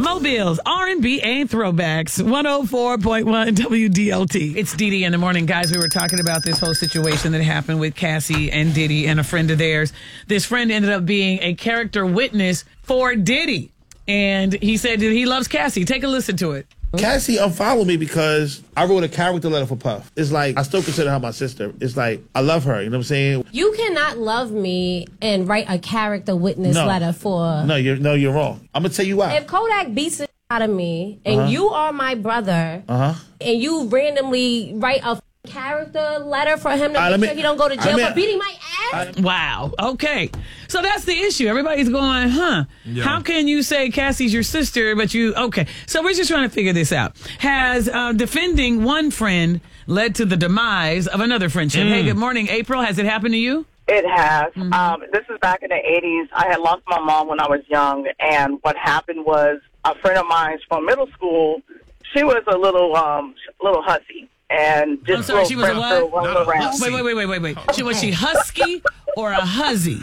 Mobiles, R&B, and throwbacks. 104.1 WDLT. It's Didi in the morning, guys. We were talking about this whole situation that happened with Cassie and Diddy and a friend of theirs. This friend ended up being a character witness for Diddy. And he said that he loves Cassie. Take a listen to it. Cassie unfollowed me because I wrote a character letter for Puff. It's like, I still consider her my sister. It's like, I love her, you know what I'm saying? You cannot love me and write a character witness letter for... No, you're wrong. I'm going to tell you why. If Kodak beats it out of me, and you are my brother, and you randomly write a character letter for him to make sure he don't go to jail for beating my ass? Wow. Okay. So that's the issue. Everybody's going, Yeah. How can you say Cassie's your sister, but you... Okay. So we're just trying to figure this out. Has defending one friend led to the demise of another friendship? Hey, good morning, April. Has it happened to you? It has. This is back in the 80s. I had lost my mom when I was young, and what happened was a friend of mine from middle school, she was a little hussy. And just I'm sorry, she was a what? Around. Wait. Was she husky or a huzzy?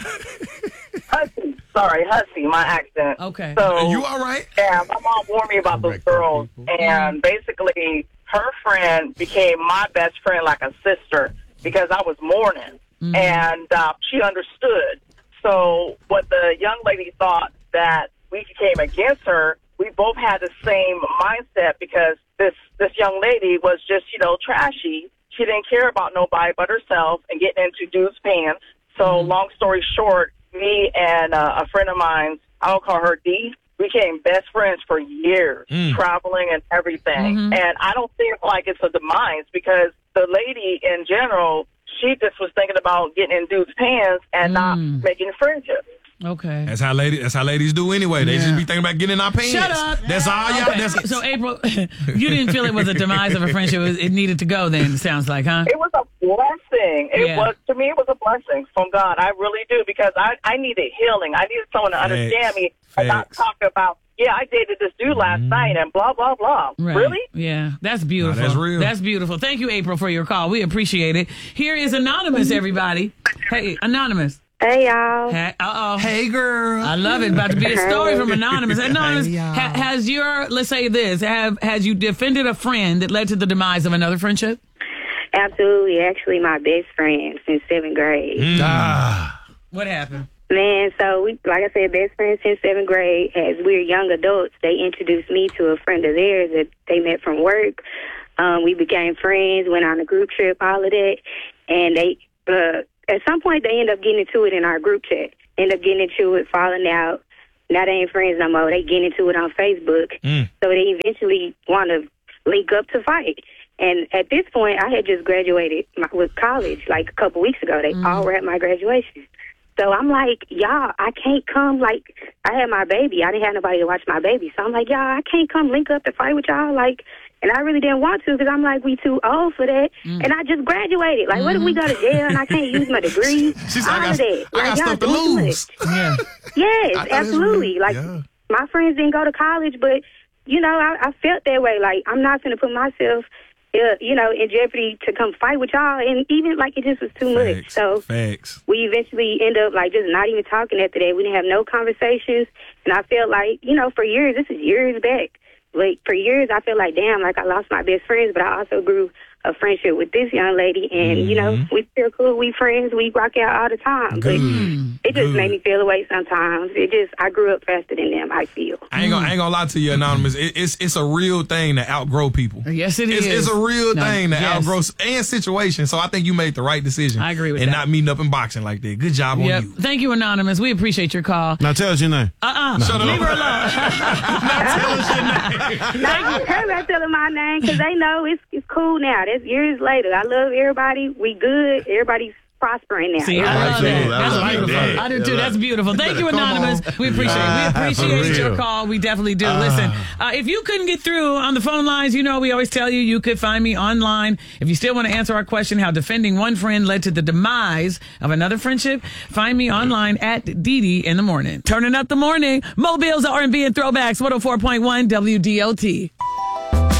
Hussy. Sorry, hussy, my accent. Okay. So, are you all right? Yeah, my mom warned me about those girls. And basically, her friend became my best friend like a sister because I was mourning. And she understood. So what the young lady thought that we came against her, we both had the same mindset because this young lady was just, trashy. She didn't care about nobody but herself and getting into dudes' pants. So long story short, me and a friend of mine, I don't call her D, we became best friends for years, traveling and everything. And I don't think like it's a demise because the lady in general, she just was thinking about getting in dudes' pants and not making friendships. Okay. That's how ladies do anyway. They just be thinking about getting in our pants. Shut up. That's all y'all. Okay. So April, you didn't feel it was a demise of a friendship. It needed to go then, it sounds like, huh? It was a blessing. To me, it was a blessing from God. I really do because I needed healing. I needed someone to understand me and not talk about, I dated this dude last night and blah, blah, blah. Right. Really? Yeah, that's beautiful. That's real. That's beautiful. Thank you, April, for your call. We appreciate it. Here is Anonymous, everybody. Hey, Anonymous. Hey, y'all. Hey, girl. I love it. About to be a story from Anonymous. Anonymous, has you defended a friend that led to the demise of another friendship? Absolutely. Actually, my best friend since 7th grade. What happened? Man, so we, like I said, best friends since 7th grade. As we're young adults, they introduced me to a friend of theirs that they met from work. We became friends, went on a group trip, all of that. And they... at some point, they end up getting into it in our group chat. End up getting into it, falling out. Now they ain't friends no more. They get into it on Facebook. So they eventually want to link up to fight. And at this point, I had just graduated with college like a couple weeks ago. They all were at my graduation. So I'm like, y'all, I can't come. Like, I had my baby. I didn't have nobody to watch my baby. So I'm like, y'all, I can't come link up to fight with y'all. Like, and I really didn't want to because I'm like, we too old for that. And I just graduated. Like, what if we go to jail and I can't use my degree? She's all of that. I got stuff to lose. Yeah. Yes, absolutely. Like, my friends didn't go to college, but, I felt that way. Like, I'm not going to put myself, in jeopardy to come fight with y'all. And even, like, it just was too much. So we eventually end up, like, just not even talking after that. We didn't have no conversations. And I felt like, for years, this is years back. Like, for years, I feel like, damn, like, I lost my best friends, but I also grew a friendship with this young lady, and, we still cool, we friends, we rock out all the time. But it just made me feel away sometimes. I grew up faster than them, I feel. I ain't gonna lie to you, Anonymous. It's a real thing to outgrow people. Yes, it is. It's a real thing to outgrow and situations. So I think you made the right decision. I agree with and that. not meeting up in boxing like that. Good job on you. Thank you, Anonymous. We appreciate your call. Now tell us your name. Shut up. Leave her alone. Now tell us your name. I don't care about telling my name because they know it's cool now. That's years later. I love everybody. We good. Everybody's prospering now. See, I love that. That's beautiful. I do too. That's beautiful. Thank you, Anonymous. We appreciate it. We appreciate your call. We definitely do. Listen, if you couldn't get through on the phone lines, we always tell you could find me online. If you still want to answer our question, how defending one friend led to the demise of another friendship, find me online at Didi in the morning. Turning up the morning. Mobiles, R&B, and throwbacks. 104.1 WDLT.